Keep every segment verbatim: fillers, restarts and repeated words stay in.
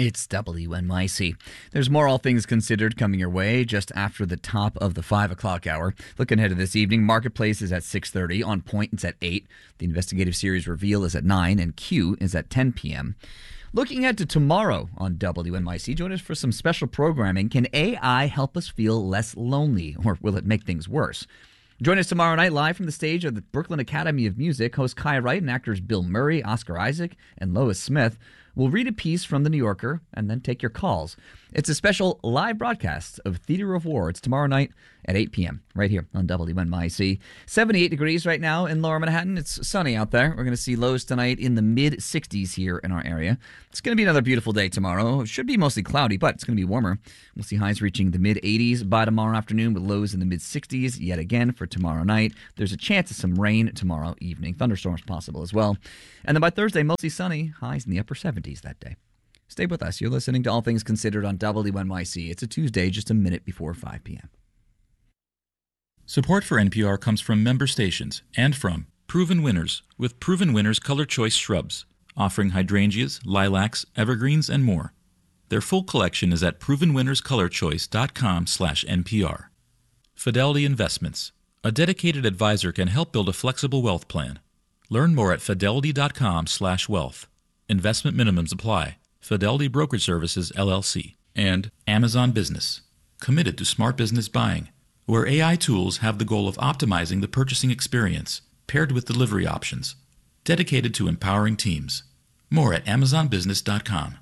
It's W N Y C. There's more All Things Considered coming your way just after the top of the five o'clock hour. Looking ahead to this evening, Marketplace is at six thirty. On Point, it's at eight. The investigative series Reveal is at nine, and Q is at ten p.m. Looking ahead to tomorrow on W N Y C, join us for some special programming. Can A I help us feel less lonely, or will it make things worse? Join us tomorrow night live from the stage of the Brooklyn Academy of Music. Host Kai Wright and actors Bill Murray, Oscar Isaac, and Lois Smith will read a piece from The New Yorker and then take your calls. It's a special live broadcast of Theater of War. It's tomorrow night at eight p.m. right here on W N Y C. seventy-eight degrees right now in Lower Manhattan. It's sunny out there. We're going to see lows tonight in the mid sixties here in our area. It's going to be another beautiful day tomorrow. It should be mostly cloudy, but it's going to be warmer. We'll see highs reaching the mid eighties by tomorrow afternoon with lows in the mid sixties yet again for tomorrow night. There's a chance of some rain tomorrow evening. Thunderstorms possible as well. And then by Thursday, mostly sunny. Highs in the upper seventies that day. Stay with us. You're listening to All Things Considered on W N Y C. It's a Tuesday, just a minute before five p.m. Support for N P R comes from member stations and from Proven Winners with Proven Winners Color Choice Shrubs, offering hydrangeas, lilacs, evergreens, and more. Their full collection is at proven winners color choice dot com slash N P R. Fidelity Investments. A dedicated advisor can help build a flexible wealth plan. Learn more at fidelity dot com slash wealth. Investment minimums apply. Fidelity Brokerage Services, L L C. And Amazon Business. Committed to smart business buying, where A I tools have the goal of optimizing the purchasing experience, paired with delivery options. Dedicated to empowering teams. More at amazon business dot com.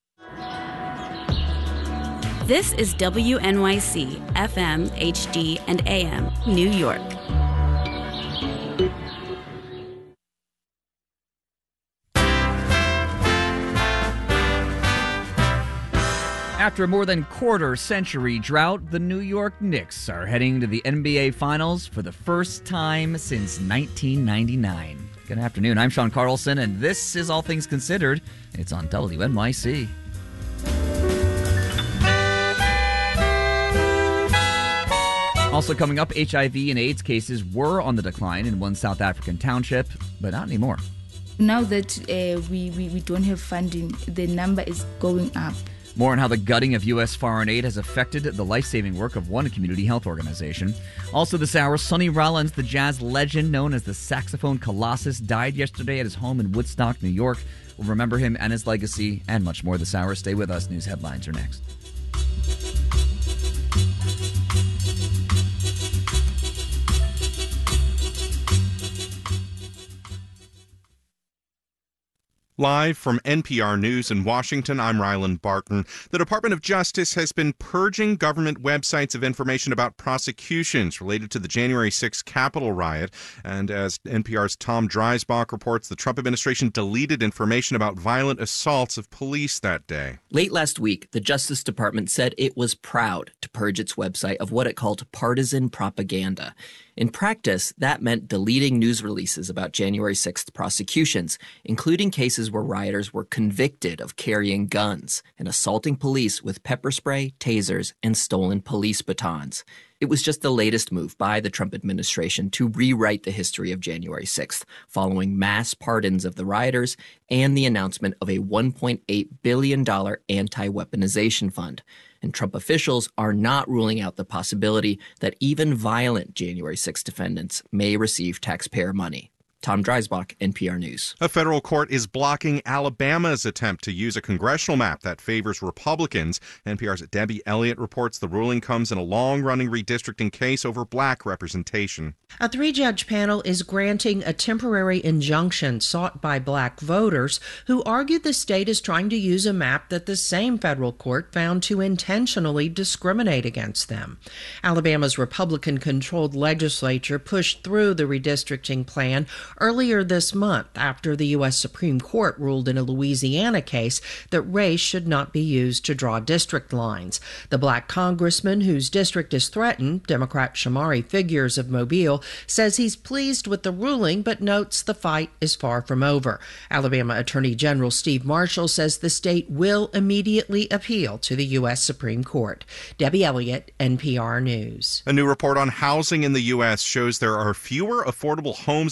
This is W N Y C, F M, H D, and A M, New York. After a more than quarter-century drought, the New York Knicks are heading to the N B A Finals for the first time since nineteen ninety-nine. Good afternoon, I'm Sean Carlson, and this is All Things Considered. It's on W N Y C. Also coming up, H I V and AIDS cases were on the decline in one South African township, but not anymore. Now that uh, we, we, we don't have funding, the number is going up. More on how the gutting of U S foreign aid has affected the life-saving work of one community health organization. Also this hour, Sonny Rollins, the jazz legend known as the saxophone colossus, died yesterday at his home in Woodstock, New York. We'll remember him and his legacy and much more this hour. Stay with us. News headlines are next. Live from N P R News in Washington, I'm Ryland Barton. The Department of Justice has been purging government websites of information about prosecutions related to the January sixth Capitol riot. And as N P R's Tom Dreisbach reports, the Trump administration deleted information about violent assaults of police that day. Late last week, the Justice Department said it was proud to purge its website of what it called partisan propaganda. In practice, that meant deleting news releases about January sixth prosecutions, including cases where rioters were convicted of carrying guns and assaulting police with pepper spray, tasers, and stolen police batons. It was just the latest move by the Trump administration to rewrite the history of January sixth, following mass pardons of the rioters and the announcement of a one point eight billion dollars anti-weaponization fund. And Trump officials are not ruling out the possibility that even violent January sixth defendants may receive taxpayer money. Tom Dreisbach, N P R News. A federal court is blocking Alabama's attempt to use a congressional map that favors Republicans. N P R's Debbie Elliott reports the ruling comes in a long-running redistricting case over black representation. A three-judge panel is granting a temporary injunction sought by black voters who argued the state is trying to use a map that the same federal court found to intentionally discriminate against them. Alabama's Republican-controlled legislature pushed through the redistricting plan earlier this month after the U S Supreme Court ruled in a Louisiana case that race should not be used to draw district lines. The black congressman whose district is threatened, Democrat Shamari Figures of Mobile, says he's pleased with the ruling but notes the fight is far from over. Alabama Attorney General Steve Marshall says the state will immediately appeal to the U S Supreme Court. Debbie Elliott, N P R News. A new report on housing in the U S shows there are fewer affordable homes available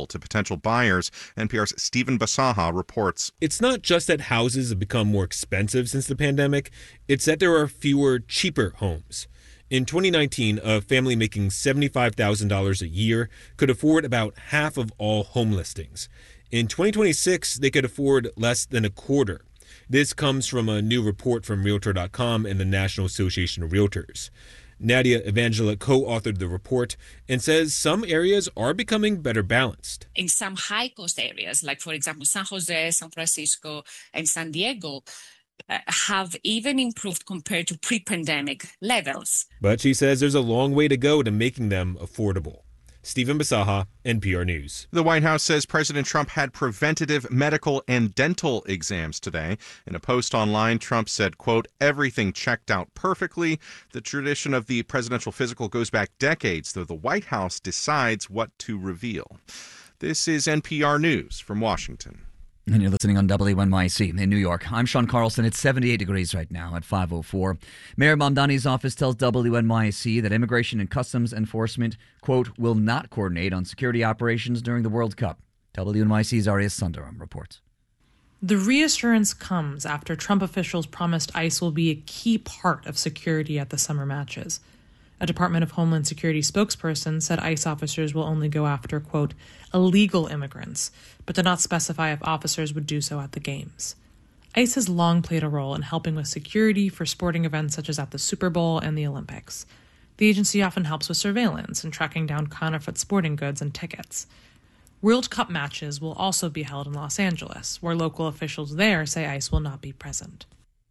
affordable to potential buyers. N P R's Stephen Basaha reports. It's not just that houses have become more expensive since the pandemic, it's that there are fewer cheaper homes. In twenty nineteen, a family making seventy-five thousand dollars a year could afford about half of all home listings. In twenty twenty-six, they could afford less than a quarter. This comes from a new report from Realtor dot com and the National Association of Realtors. Nadia Evangela co-authored the report and says some areas are becoming better balanced. In some high-cost areas, like, for example, San Jose, San Francisco, and San Diego, uh, have even improved compared to pre-pandemic levels. But she says there's a long way to go to making them affordable. Stephen Basaha, N P R News. The White House says President Trump had preventative medical and dental exams today. In a post online, Trump said, quote, everything checked out perfectly. The tradition of the presidential physical goes back decades, though the White House decides what to reveal. This is N P R News from Washington. And you're listening on W N Y C in New York. I'm Sean Carlson. It's seventy-eight degrees right now at five oh four. Mayor Mamdani's office tells W N Y C that Immigration and Customs Enforcement, quote, will not coordinate on security operations during the World Cup. W N Y C's Arias Sundaram reports. The reassurance comes after Trump officials promised ICE will be a key part of security at the summer matches. A Department of Homeland Security spokesperson said ICE officers will only go after, quote, illegal immigrants, but did not specify if officers would do so at the games. ICE has long played a role in helping with security for sporting events such as at the Super Bowl and the Olympics. The agency often helps with surveillance and tracking down counterfeit sporting goods and tickets. World Cup matches will also be held in Los Angeles, where local officials there say ICE will not be present.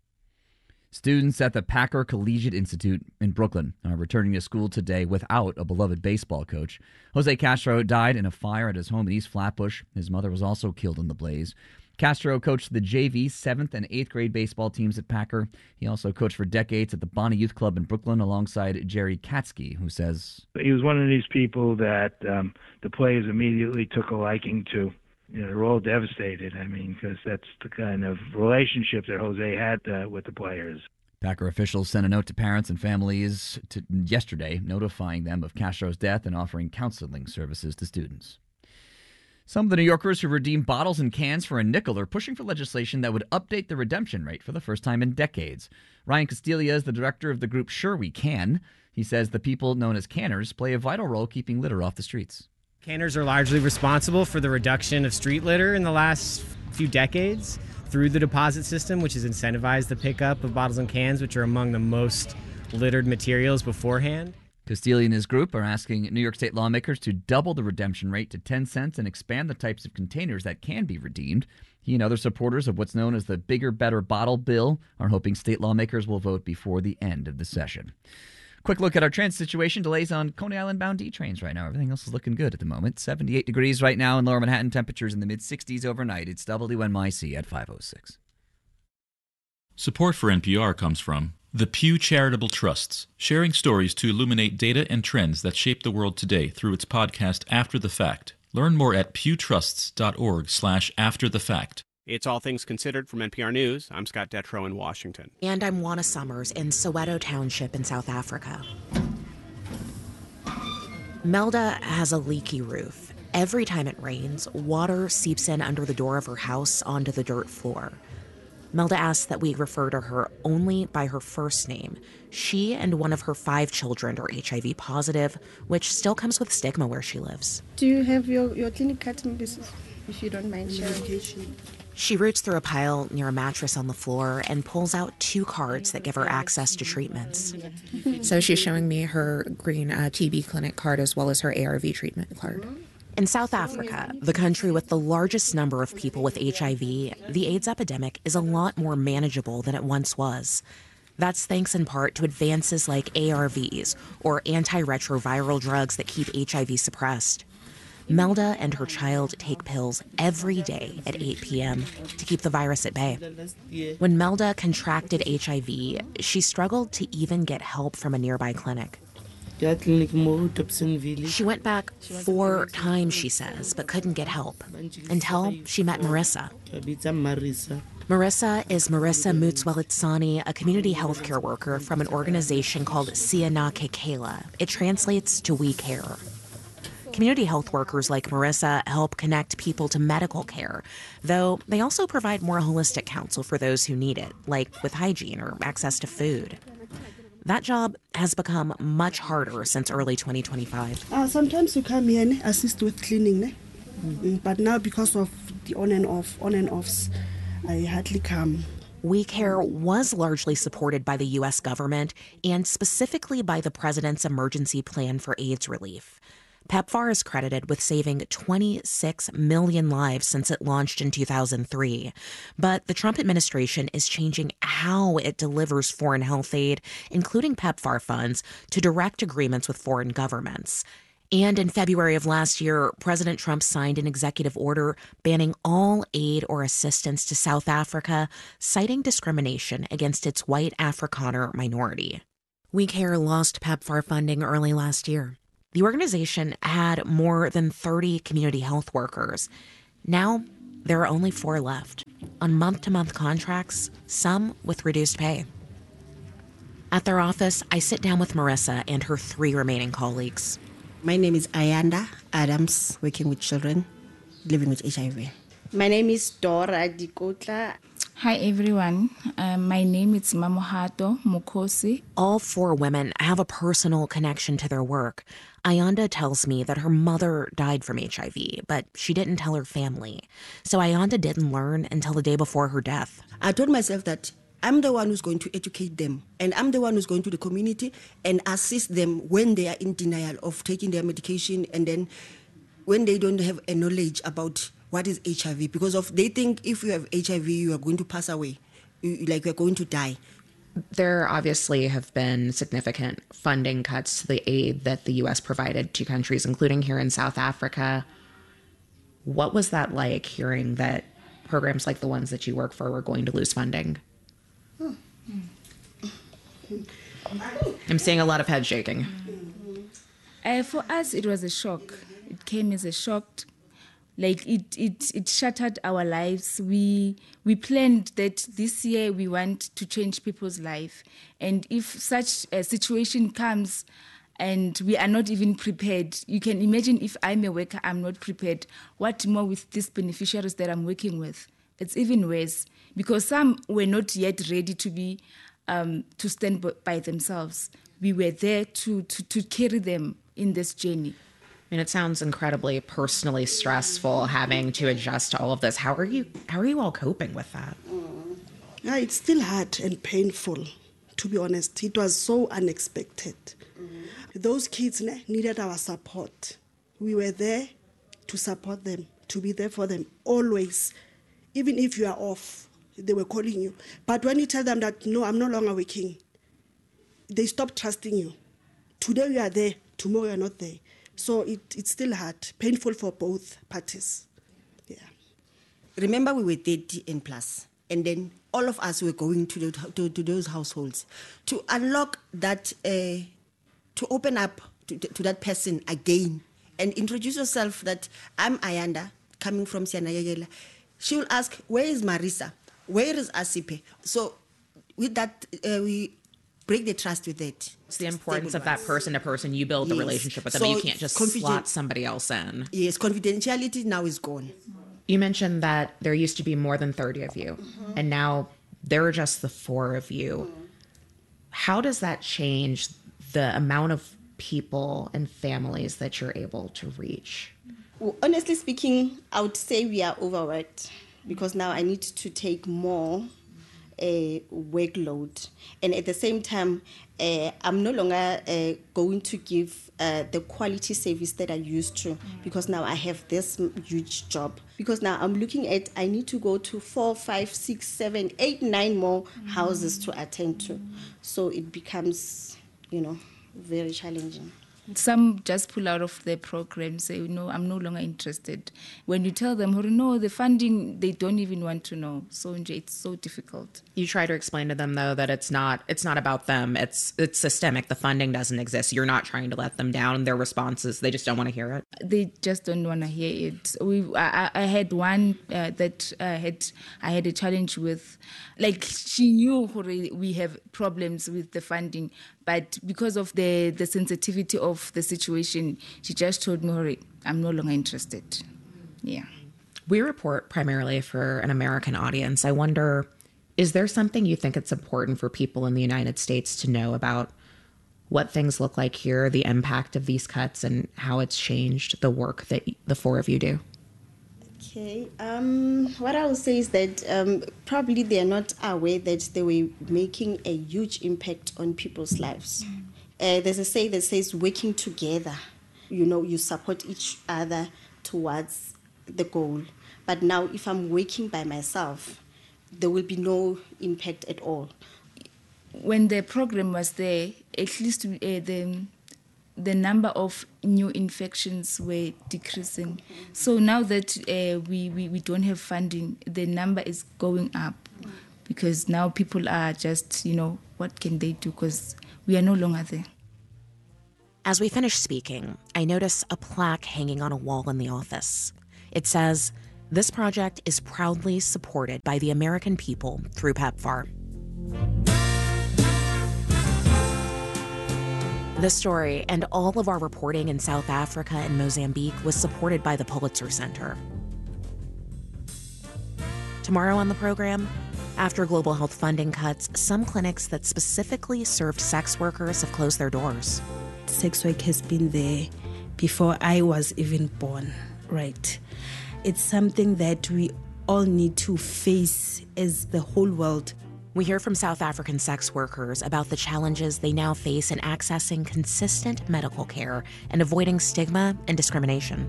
Students at the Packer Collegiate Institute in Brooklyn are returning to school today without a beloved baseball coach. Jose Castro died in a fire at his home in East Flatbush. His mother was also killed in the blaze. Castro coached the J V seventh and eighth grade baseball teams at Packer. He also coached for decades at the Bonnie Youth Club in Brooklyn alongside Jerry Katsky, who says, he was one of these people that um, the players immediately took a liking to. You know, they're all devastated, I mean, because that's the kind of relationship that Jose had uh, with the players. Packer officials sent a note to parents and families to, yesterday notifying them of Castro's death and offering counseling services to students. Some of the New Yorkers who redeem bottles and cans for a nickel are pushing for legislation that would update the redemption rate for the first time in decades. Ryan Castilla is the director of the group Sure We Can. He says the people known as canners play a vital role keeping litter off the streets. Canners are largely responsible for the reduction of street litter in the last few decades through the deposit system, which has incentivized the pickup of bottles and cans, which are among the most littered materials beforehand. Castilla and his group are asking New York State lawmakers to double the redemption rate to ten cents and expand the types of containers that can be redeemed. He and other supporters of what's known as the Bigger, Better Bottle Bill are hoping state lawmakers will vote before the end of the session. Quick look at our transit situation. Delays on Coney Island-bound D trains right now. Everything else is looking good at the moment. seventy-eight degrees right now in Lower Manhattan. Temperatures in the mid-sixties overnight. It's W N Y C at five oh six. Support for N P R comes from the Pew Charitable Trusts, sharing stories to illuminate data and trends that shape the world today through its podcast After the Fact. Learn more at pewtrusts.org slash after the fact. It's All Things Considered from N P R News. I'm Scott Detrow in Washington. And I'm Juana Summers in Soweto Township in South Africa. Melda has a leaky roof. Every time it rains, water seeps in under the door of her house onto the dirt floor. Melda asks that we refer to her only by her first name. She and one of her five children are H I V positive, which still comes with stigma where she lives. Do you have your, your clinic card, Missus if you don't mind sharing? She roots through a pile near a mattress on the floor and pulls out two cards that give her access to treatments. So she's showing me her green uh, T B clinic card as well as her A R V treatment card. In South Africa, the country with the largest number of people with H I V, the AIDS epidemic is a lot more manageable than it once was. That's thanks in part to advances like A R Vs, or antiretroviral drugs that keep H I V suppressed. Melda and her child take pills every day at eight p.m. to keep the virus at bay. When Melda contracted H I V, she struggled to even get help from a nearby clinic. She went back four times, she says, but couldn't get help until she met Marissa. Marissa is Marissa Mutswelitsani, a community healthcare worker from an organization called Siana Kekela. It translates to We Care. Community health workers like Marissa help connect people to medical care, though they also provide more holistic counsel for those who need it, like with hygiene or access to food. That job has become much harder since early twenty twenty-five. Uh, sometimes you come here and assist with cleaning, ne? Mm-hmm. But now because of the on and off, on and offs, I hardly come. We Care was largely supported by the U S government and specifically by the president's emergency plan for AIDS relief. PEPFAR is credited with saving twenty-six million lives since it launched in two thousand three. But the Trump administration is changing how it delivers foreign health aid, including PEPFAR funds, to direct agreements with foreign governments. And in February of last year, President Trump signed an executive order banning all aid or assistance to South Africa, citing discrimination against its white Afrikaner minority. We Care lost PEPFAR funding early last year. The organization had more than thirty community health workers. Now, there are only four left, on month-to-month contracts, some with reduced pay. At their office, I sit down with Marissa and her three remaining colleagues. My name is Ayanda Adams, working with children living with H I V. My name is Dora Dikotla. Hi everyone, uh, my name is Mamohato Mukosi. All four women have a personal connection to their work. Ayanda tells me that her mother died from H I V, but she didn't tell her family. So Ayanda didn't learn until the day before her death. I told myself that I'm the one who's going to educate them, and I'm the one who's going to the community and assist them when they are in denial of taking their medication, and then when they don't have a knowledge about what is H I V, because of they think if you have H I V, you are going to pass away, you, like you're going to die. There obviously have been significant funding cuts to the aid that the U S provided to countries, including here in South Africa. What was that like, hearing that programs like the ones that you work for were going to lose funding? I'm seeing a lot of head shaking. Uh, for us, it was a shock. It came as a shock. Like it, it, it shattered our lives. We, we planned that this year we want to change people's life, and if such a situation comes, and we are not even prepared, you can imagine if I'm a worker, I'm not prepared. What more with these beneficiaries that I'm working with? It's even worse, because some were not yet ready to be um, to stand by themselves. We were there to, to, to carry them in this journey. I mean, it sounds incredibly personally stressful having to adjust to all of this. How are you? How are you all coping with that? Mm. Yeah, it's still hard and painful, to be honest. It was so unexpected. Mm. Those kids ne, needed our support. We were there to support them, to be there for them always. Even if you are off, they were calling you. But when you tell them that, no, I'm no longer working, they stop trusting you. Today you are there, tomorrow you are not there. So it, it's still hard, painful for both parties. Yeah. Remember, we were thirty and plus, and then all of us were going to, the, to, to those households to unlock that, uh, to open up to, to that person again and introduce yourself that I'm Ayanda, coming from Sianayela. She will ask, where is Marissa? Where is Asipe? So with that, uh, we break the trust with it. It's the importance of that person to person. You build the yes. relationship with them. So you can't just confiden- slot somebody else in. Yes, confidentiality now is gone. You mentioned that there used to be more than thirty of you, mm-hmm. and now there are just the four of you. Mm-hmm. How does that change the amount of people and families that you're able to reach? Well, honestly speaking, I would say we are overworked, because now I need to take more uh, workload. And at the same time, uh, I'm no longer uh, going to give uh, the quality service that I used to, because now I have this huge job. Because now I'm looking at, I need to go to four, five, six, seven, eight, nine more houses to attend to. So it becomes, you know, very challenging. Some just pull out of the program, say, no, I'm no longer interested. When you tell them, no, the funding, they don't even want to know. So it's so difficult. You try to explain to them, though, that it's not it's not about them. It's it's systemic. The funding doesn't exist. You're not trying to let them down. Their responses, they just don't want to hear it. They just don't want to hear it. We, I, I had one uh, that uh, had I had a challenge with, like she knew we have problems with the funding, but because of the, the sensitivity of of the situation, she just told me, "Hori, I'm no longer interested." Yeah. We report primarily for an American audience. I wonder, is there something you think it's important for people in the United States to know about what things look like here, the impact of these cuts, and how it's changed the work that the four of you do? Okay. Um, what I would say is that um, probably they're not aware that they were making a huge impact on people's lives. Mm. Uh, there's a say that says working together, you know, you support each other towards the goal. But now if I'm working by myself, there will be no impact at all. When the program was there, at least uh, the the number of new infections were decreasing. So now that uh, we, we, we don't have funding, the number is going up because now people are just, you know, what can they do? Because we are no longer there. As we finish speaking, I notice a plaque hanging on a wall in the office. It says, "This project is proudly supported by the American people through PEPFAR." This story and all of our reporting in South Africa and Mozambique was supported by the Pulitzer Center. Tomorrow on the program, after global health funding cuts, some clinics that specifically served sex workers have closed their doors. Sex work has been there before I was even born, right? It's something that we all need to face as the whole world. We hear from South African sex workers about the challenges they now face in accessing consistent medical care and avoiding stigma and discrimination.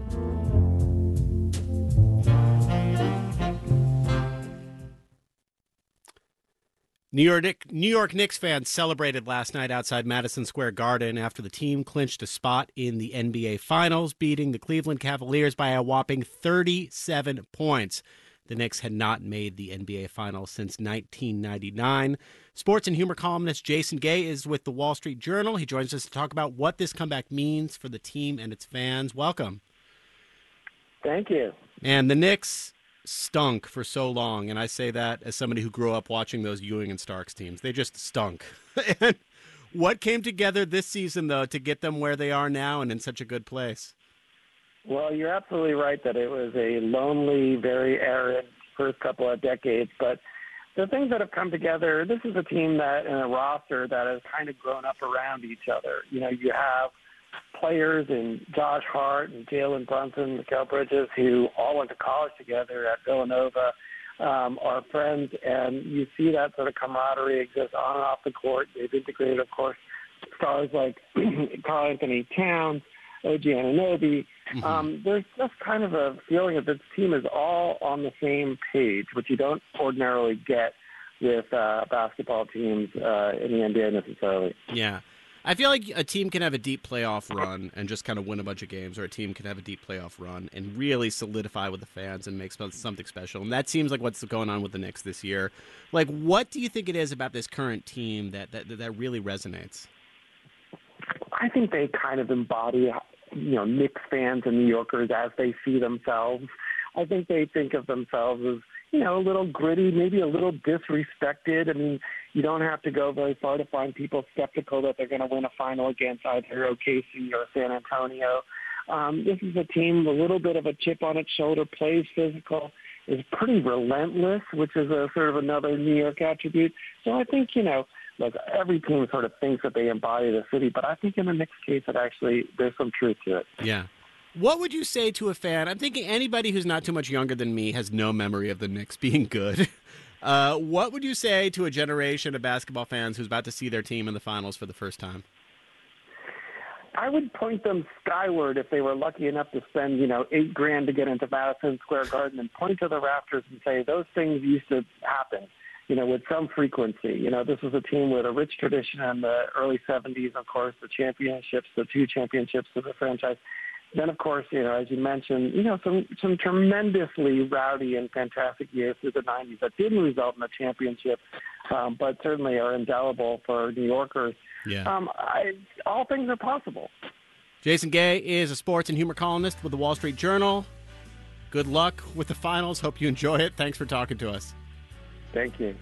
New York, New York Knicks fans celebrated last night outside Madison Square Garden after the team clinched a spot in the N B A Finals, beating the Cleveland Cavaliers by a whopping thirty-seven points. The Knicks had not made the N B A Finals since nineteen ninety-nine. Sports and humor columnist Jason Gay is with the Wall Street Journal. He joins us to talk about what this comeback means for the team and its fans. Welcome. Thank you. And the Knicks stunk for so long, and I say that as somebody who grew up watching those Ewing and Starks teams. They just stunk. And what came together this season, though, to get them where they are now and in such a good place? Well, you're absolutely right that it was a lonely, very arid first couple of decades. But the things that have come together, this is a team that, in a roster that has kind of grown up around each other. You know, you have players in Josh Hart and Jalen Brunson, Mikal Bridges, who all went to college together at Villanova, um, are friends. And you see that sort of camaraderie exist on and off the court. They've integrated, of course, stars like Karl Anthony Towns, O G Anunoby. Mm-hmm. Um, there's just kind of a feeling that this team is all on the same page, which you don't ordinarily get with uh, basketball teams uh, in the N B A necessarily. Yeah. I feel like a team can have a deep playoff run and just kind of win a bunch of games, or a team can have a deep playoff run and really solidify with the fans and make something special. And that seems like what's going on with the Knicks this year. Like, what do you think it is about this current team that that, that really resonates? I think they kind of embody, you know, Knicks fans and New Yorkers as they see themselves. I think they think of themselves as, you know, a little gritty, maybe a little disrespected. I mean, you don't have to go very far to find people skeptical that they're going to win a final against either O K C or San Antonio. Um, this is a team with a little bit of a chip on its shoulder, plays physical, is pretty relentless, which is a sort of another New York attribute. So I think, you know, look, every team sort of thinks that they embody the city, but I think in the Knicks case, it actually, there's some truth to it. Yeah. What would you say to a fan? I'm thinking anybody who's not too much younger than me has no memory of the Knicks being good. Uh, what would you say to a generation of basketball fans who's about to see their team in the finals for the first time? I would point them skyward if they were lucky enough to spend, you know, eight grand to get into Madison Square Garden, and point to the rafters and say those things used to happen, you know, with some frequency. You know, this was a team with a rich tradition in the early seventies, of course, the championships, the two championships of the franchise. Then, of course, you know, as you mentioned, you know, some, some tremendously rowdy and fantastic years through the nineties that didn't result in a championship, um, but certainly are indelible for New Yorkers. Yeah. Um, I, all things are possible. Jason Gay is a sports and humor columnist with the Wall Street Journal. Good luck with the finals. Hope you enjoy it. Thanks for talking to us. Thank you.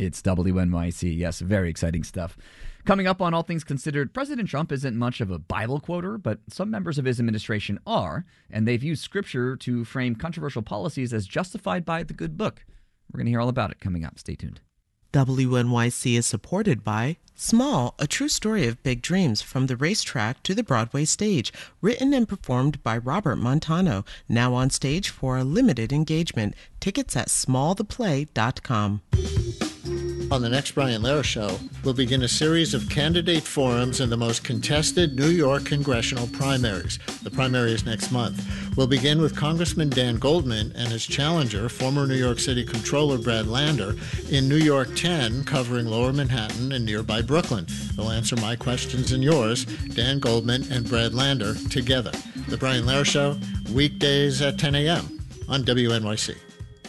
It's W N Y C. Yes, very exciting stuff. Coming up on All Things Considered, President Trump isn't much of a Bible quoter, but some members of his administration are, and they've used scripture to frame controversial policies as justified by the good book. We're going to hear all about it coming up. Stay tuned. W N Y C is supported by Small, a true story of big dreams from the racetrack to the Broadway stage, written and performed by Robert Montano, now on stage for a limited engagement. Tickets at small the play dot com. On the next Brian Lehrer Show, we'll begin a series of candidate forums in the most contested New York congressional primaries. The primary is next month. We'll begin with Congressman Dan Goldman and his challenger, former New York City Comptroller Brad Lander, in New York ten, covering Lower Manhattan and nearby Brooklyn. They'll answer my questions and yours, Dan Goldman and Brad Lander, together. The Brian Lehrer Show, weekdays at ten a.m. on W N Y C.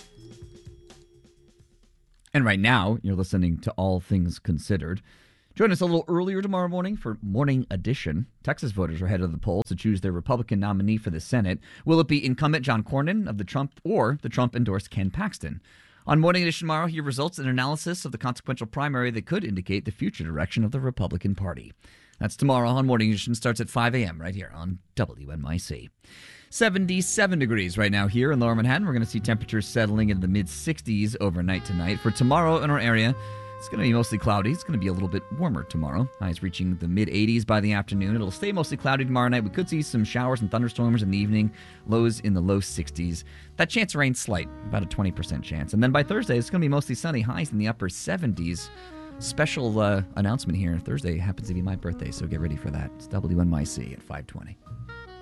And right now, you're listening to All Things Considered. Join us a little earlier tomorrow morning for Morning Edition. Texas voters are headed to the polls to choose their Republican nominee for the Senate. Will it be incumbent John Cornyn of the Trump or the Trump-endorsed Ken Paxton? On Morning Edition tomorrow, hear results and analysis of the consequential primary that could indicate the future direction of the Republican Party. That's tomorrow on Morning Edition. Starts at five a.m. right here on W N Y C. seventy-seven degrees right now here in Lower Manhattan. We're going to see temperatures settling into the mid-sixties overnight tonight. For tomorrow in our area, it's going to be mostly cloudy. It's going to be a little bit warmer tomorrow. Highs reaching the mid-eighties by the afternoon. It'll stay mostly cloudy tomorrow night. We could see some showers and thunderstorms in the evening. Lows in the low sixties. That chance of rain slight, about a twenty percent chance. And then by Thursday, it's going to be mostly sunny. Highs in the upper seventies. Special uh, announcement here. Thursday happens to be my birthday, so get ready for that. It's W N Y C at five twenty.